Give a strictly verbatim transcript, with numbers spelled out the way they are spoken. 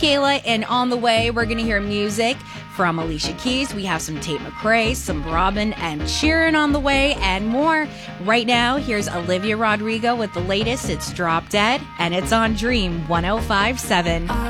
Kayla, and on the way, we're going to hear music from Alicia Keys. We have some Tate McRae, some Robin and Sheeran on the way, and more. Right now, here's Olivia Rodrigo with the latest. It's Drop Dead, and it's on Dream one oh five point seven.